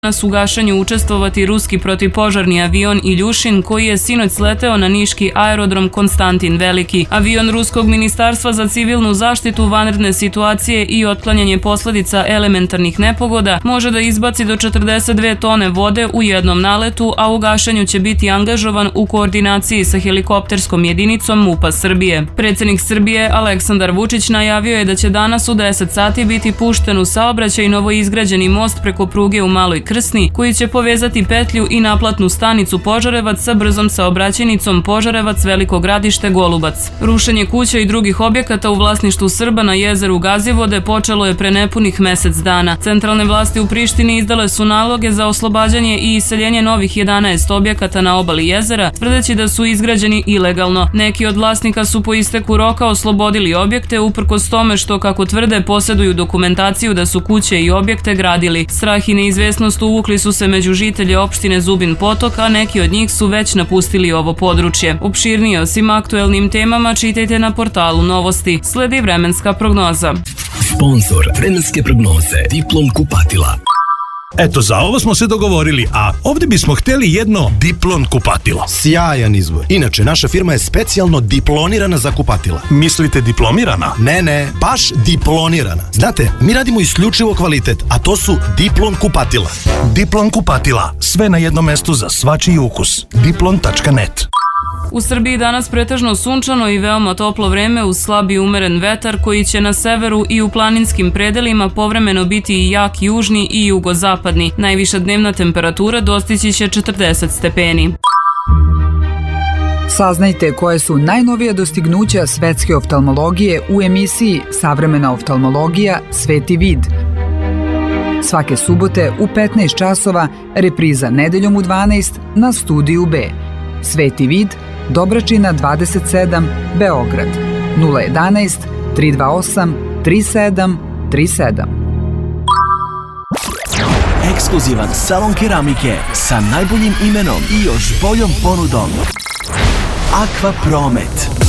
u gašenju učestvovati ruski protivpožarni avion Iljušin koji je sinoć sleteo na niški aerodrom Konstantin Veliki. Avion Ruskog ministarstva za civilnu zaštitu, vanredne situacije i otklanjanje posledica elementarnih nepogoda može da izbaci do 42 tone vode u jednom naletu, a u gašenju će biti angažovan u koordinaciji sa helikopterskom jedinicom MUP-a Srbije. Predsjednik Srbije Aleksandar Vučić najavio je da će danas u 10 sati biti pušten u saobraćaj novoizgrađeni most preko pruge u Maloj Krsni, koji će povezati petlju i naplatnu stanicu Požarevac sa brzom saobraćajnicom Požarevac-Veliko Gradište-Golubac. Rušenje kuća i drugih objekata u vlasništvu Srba na jezeru Gazivode počelo je pre nepunih mesec dana. Centralne vlasti u Prištini izdale su naloge za oslobađanje i iseljenje novih 11 objekata na obali jezera, tvrdeći da su izgrađeni ilegalno. Neki od vlasnika su po isteku roka oslobodili objekte uprkos tome što, kako tvrde, posjeduju dokumentaciju da su kuće i objekte gradili. Strah i neizvesnost uvukli su se među žitelje opštine Zubin Potok, a neki od njih su već napustili ovo područje. Opširnije o svim aktuelnim temama čitajte na portalu Novosti. Sledi vremenska prognoza. Sponzor vremenske prognoze Diplom kupatila. Eto, za ovo smo se dogovorili, a ovdje bismo htjeli jedno Diplon kupatilo. Sjajan izbor. Inače, naša firma je specijalno diplonirana za kupatila. Mislite diplomirana? Ne, baš diplonirana. Znate, mi radimo isključivo kvalitet, a to su Diplon kupatila. Diplon kupatila. Sve na jednom mestu za svačiji ukus. Diplon.net. U Srbiji danas pretežno sunčano i veoma toplo vreme uz slab i umeren vetar koji će na severu i u planinskim predelima povremeno biti i jak južni i jugozapadni. Najviša dnevna temperatura dostići će 40 stepeni. Saznajte koje su najnovija dostignuća svetske oftalmologije u emisiji Savremena oftalmologija Sveti vid. Svake subote u 15 časova, repriza nedeljom u 12 na Studiju B. Sveti vid, Dobračina 27, Beograd, 011 328 3737. Ekskluzivan salon keramike sa najboljim imenom i još boljom ponudom. Aqua Promet.